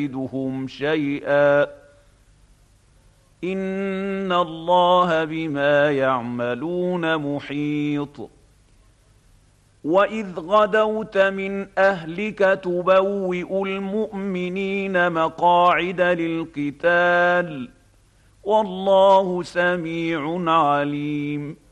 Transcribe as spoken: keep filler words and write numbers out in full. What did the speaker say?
يزيدهم شيئا إن الله بما يعملون محيط. وإذ غدوت من أهلك تبوئ المؤمنين مقاعد للقتال والله سميع عليم.